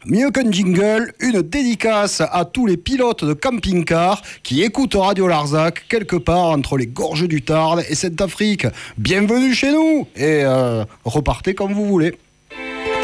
mieux qu'un jingle, une dédicace à tous les pilotes de camping-car qui écoutent Radio Larzac quelque part entre les gorges du Tarn et Sainte-Afrique. Bienvenue chez nous et repartez comme vous voulez.